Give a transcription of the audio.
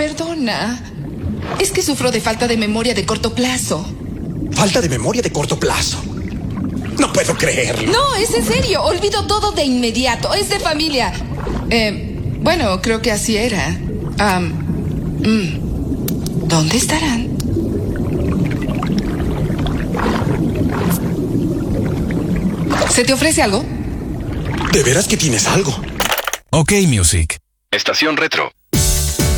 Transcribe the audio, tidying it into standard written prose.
perdona. Es que sufro de falta de memoria de corto plazo. ¿Falta de memoria de corto plazo? No puedo creerlo. No, es en serio. Olvido todo de inmediato. Es de familia. Bueno, creo que así era. ¿Dónde estarán? ¿Se te ofrece algo? ¿De veras que tienes algo? OK Music. Estación Retro.